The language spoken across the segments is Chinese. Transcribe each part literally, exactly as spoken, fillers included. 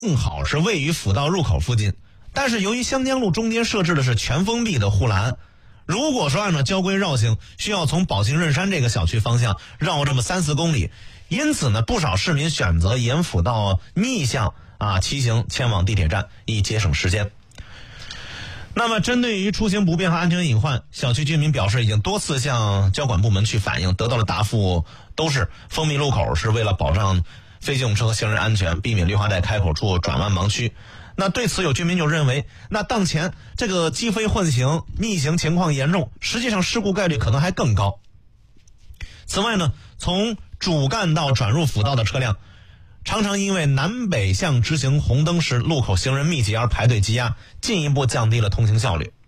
正好是位于辅道入口附近，但是由于湘江路中间设置的是全封闭的护栏，如果说按照交规绕行，需要从宝兴润山这个小区方向绕这么三四公里，因此呢，不少市民选择沿辅道逆向啊骑行前往地铁站，以节省时间。那么针对于出行不便和安全隐患，小区居民表示已经多次向交管部门去反映，得到的答复都是封闭路口是为了保障非机动车和行人安全，避免绿化带开口处转弯盲区。那对此有居民就认为，那当前这个机非混行逆行情况严重，实际上事故概率可能还更高。此外呢，从主干道转入辅道的车辆常常因为南北向直行红灯时路口行人密集而排队积压，进一步降低了通行效率。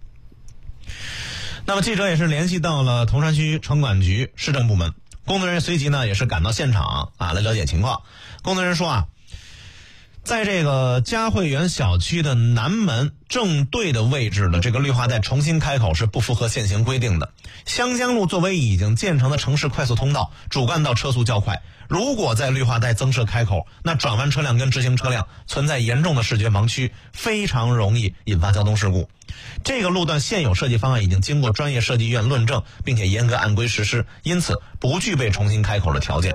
那么记者也是联系到了铜山区城管局市政部门，工作人员随即呢也是赶到现场啊来了解情况。工作人员说啊，在这个嘉汇园小区的南门正对的位置的这个绿化带重新开口是不符合现行规定的。湘江路作为已经建成的城市快速通道，主干道车速较快，如果在绿化带增设开口，那转弯车辆跟直行车辆存在严重的视觉盲区，非常容易引发交通事故。这个路段现有设计方案已经经过专业设计院论证，并且严格按规实施，因此不具备重新开口的条件。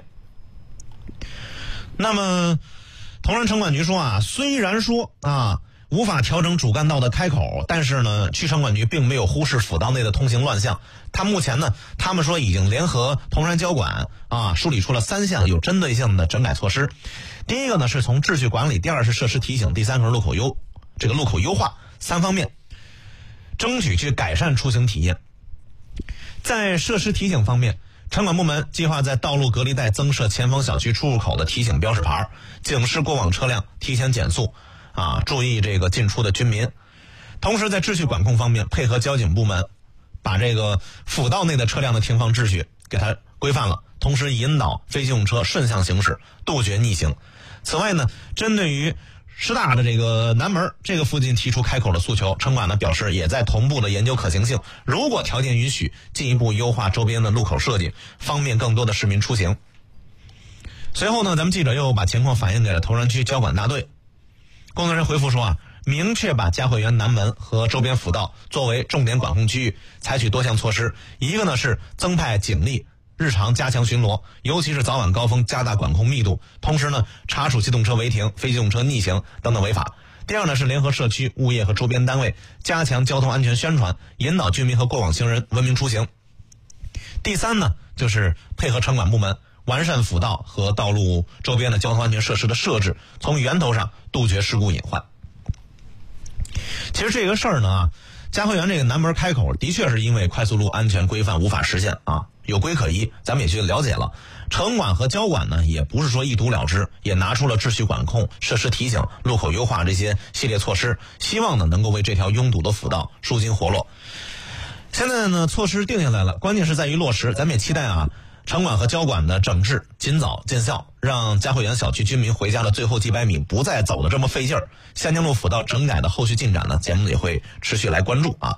那么铜山城管局说啊，虽然说啊无法调整主干道的开口，但是呢，区城管局并没有忽视辅道内的通行乱象。他目前呢，他们说已经联合铜山交管啊，梳理出了三项有针对性的整改措施。第一个呢，是从秩序管理；第二是设施提醒；第三个是路口优这个路口优化，三方面争取去改善出行体验。在设施提醒方面，城管部门计划在道路隔离带增设前方小区出入口的提醒标识牌，警示过往车辆提前减速啊，注意这个进出的居民。同时在秩序管控方面，配合交警部门把这个辅道内的车辆的停放秩序给它规范了，同时引导非机动车顺向行驶，杜绝逆行。此外呢，针对于师大的这个南门这个附近提出开口的诉求，城管呢表示也在同步的研究可行性，如果条件允许，进一步优化周边的路口设计，方便更多的市民出行。随后呢，咱们记者又把情况反映给了铜山区交管大队，工作人员回复说啊，明确把嘉汇园南门和周边辅道作为重点管控区域，采取多项措施。一个呢是增派警力，日常加强巡逻，尤其是早晚高峰加大管控密度，同时呢查处机动车违停、非机动车逆行等等违法。第二呢是联合社区、物业和周边单位加强交通安全宣传，引导居民和过往行人文明出行。第三呢就是配合城管部门完善辅道和道路周边的交通安全设施的设置，从源头上杜绝事故隐患。其实这个事儿呢啊，嘉汇园这个南门开口的确是因为快速路安全规范无法实现啊，有规可依，咱们也去了解了。城管和交管呢也不是说一读了之，也拿出了秩序管控、设施提醒、路口优化这些系列措施，希望呢能够为这条拥堵的辅道舒筋活络。现在呢措施定下来了，关键是在于落实，咱们也期待啊城管和交管的整治尽早见效，让嘉汇园小区居民回家的最后几百米不再走得这么费劲儿。湘江路辅道整改的后续进展呢，节目也会持续来关注啊。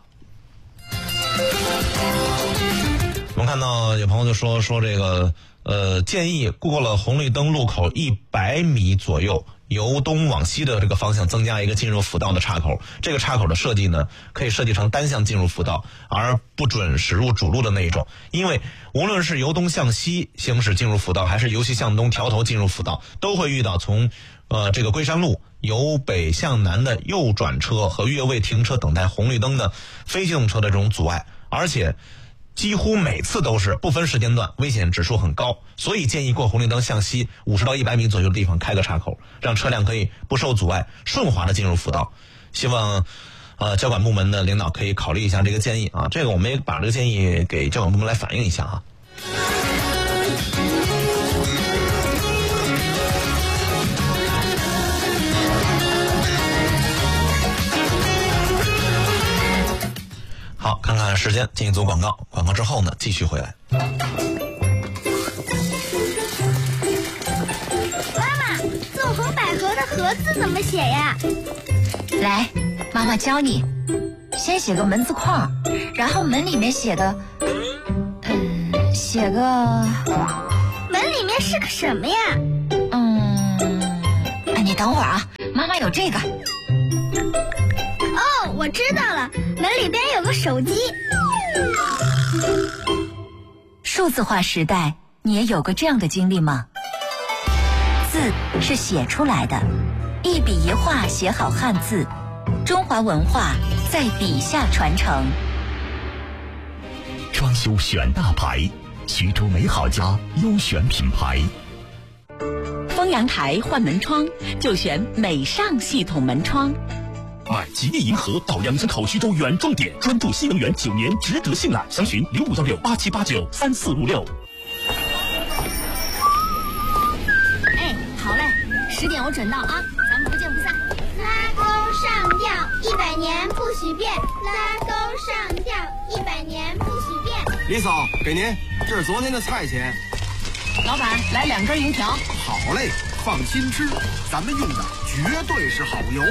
我们看到有朋友就说说这个呃，建议过了红绿灯路口一百米左右，由东往西的这个方向增加一个进入辅道的岔口。这个岔口的设计呢，可以设计成单向进入辅道，而不准驶入主路的那一种。因为无论是由东向西行驶进入辅道，还是由西向东调头进入辅道，都会遇到从呃这个龟山路由北向南的右转车和越位停车等待红绿灯的非机动车的这种阻碍，而且几乎每次都是不分时间段，危险指数很高，所以建议过红绿灯向西五十到一百米左右的地方开个岔口，让车辆可以不受阻碍顺滑的进入辅道。希望呃交管部门的领导可以考虑一下这个建议啊，这个我们也把这个建议给交管部门来反映一下啊。好，看看时间，进一组广告，广告之后呢，继续回来。 妈妈，纵横捭阖的阖字怎么写呀？ 来，妈妈教你，先写个门字框，然后门里面写个，嗯，写个， 门里面是个什么呀？ 嗯，哎，你等会儿啊，妈妈有这个。 哦，我知道了，门里边有个手机。 数字化时代，你也有过这样的经历吗？字是写出来的，一笔一画写好汉字，中华文化在笔下传承。 装修选大牌，徐州美好家优选品牌。 丰阳台换门窗就选美尚系统门窗。 买吉利银河到杨村口徐州原装店，专注新能源九年，值得信赖。详询零五幺六八七八九三四五六。 哎，好嘞，十点我准到啊，咱们不见不散。 拉钩上吊，一百年不许变。拉钩上吊，一百年不许变。 李嫂，给您，这是昨天的菜钱。 老板，来两根油条。 好嘞，放心吃，咱们用的绝对是好油。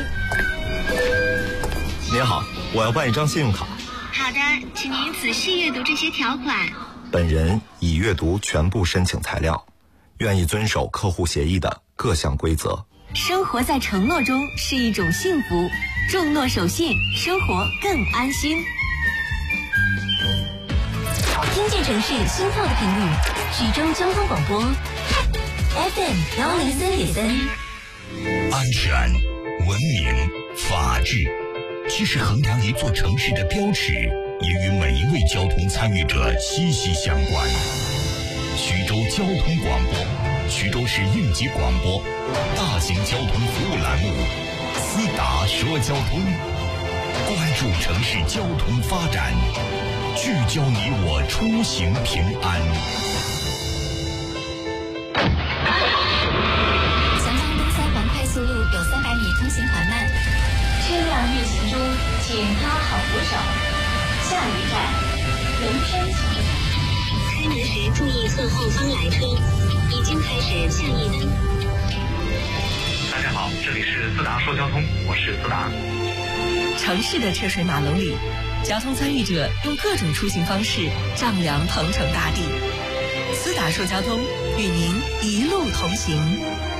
您好，我要办一张信用卡。 好的，请您仔细阅读这些条款。 本人已阅读全部申请材料，愿意遵守客户协议的各项规则。 生活在承诺中是一种幸福，重诺守信，生活更安心。听见城市心跳的频率，徐州交通广播 F M 幺零三点三。 安全、文明、法治，其实衡量一座城市的标尺，也与每一位交通参与者息息相关。徐州交通广播，徐州市应急广播，大型交通服务栏目，思达说交通，关注城市交通发展，聚焦你我出行平安。 前方东三环快速路有三百米通行缓慢，车辆运行中，请拉好扶手。下一站，龙山桥。开门时注意侧后方来车，已经开始下一门。 大家好，这里是思达说交通，我是思达。 城市的车水马龙里，交通参与者用各种出行方式丈量鹏程大地。思达说交通，与您一路同行。